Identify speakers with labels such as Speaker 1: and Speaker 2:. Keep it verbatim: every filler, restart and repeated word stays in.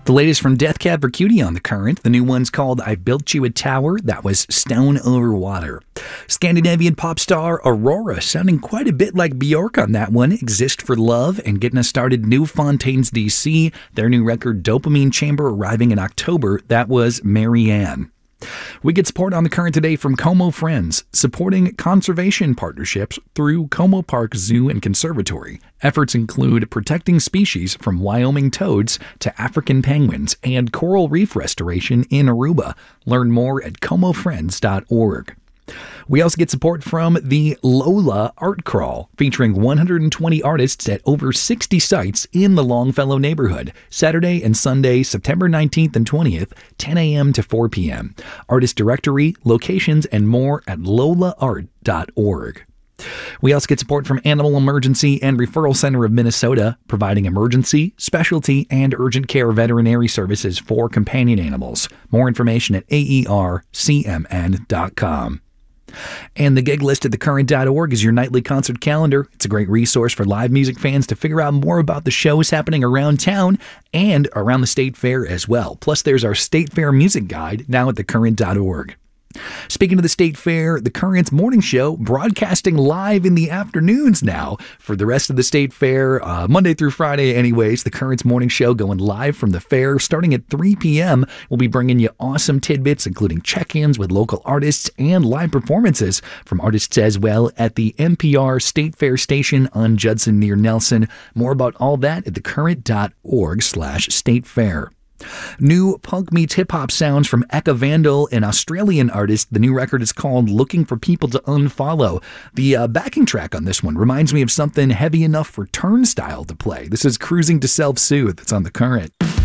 Speaker 1: The latest from Death Cab for Cutie on The Current. The new one's called I Built You a Tower. That was Stone Over Water. Scandinavian pop star Aurora, sounding quite a bit like Bjork on that one. Exist for Love, and getting us started, New Fontaines D C. Their new record Dopamine Chamber arriving in October. That was Marianne. We get support on The Current today from Como Friends, supporting conservation partnerships through Como Park Zoo and Conservatory. Efforts include protecting species from Wyoming toads to African penguins and coral reef restoration in Aruba. Learn more at como friends dot org. We also get support from the Lola Art Crawl, featuring one hundred twenty artists at over sixty sites in the Longfellow neighborhood. Saturday and Sunday, September nineteenth and twentieth, ten a.m. to four p.m. Artist directory, locations, and more at lola art dot org. We also get support from Animal Emergency and Referral Center of Minnesota, providing emergency, specialty, and urgent care veterinary services for companion animals. More information at A E R C M N dot com. And the gig list at the current dot org is your nightly concert calendar. It's a great resource for live music fans to figure out more about the shows happening around town and around the State Fair as well. Plus, there's our State Fair music guide now at the current dot org. Speaking of the State Fair, the Current's morning show broadcasting live in the afternoons now for the rest of the State Fair, uh, Monday through Friday anyways. The Current's morning show going live from the fair starting at three p.m. We'll be bringing you awesome tidbits, including check-ins with local artists and live performances from artists as well at the N P R State Fair station on Judson near Nelson. More about all that at the current dot org slash state fair. New punk meets hip-hop sounds from Eka Vandal, an Australian artist. The new record is called Looking for People to Unfollow. The uh, backing track on this one reminds me of something heavy enough for Turnstile to play. This is Cruising to Self-Soothe. It's on The Current.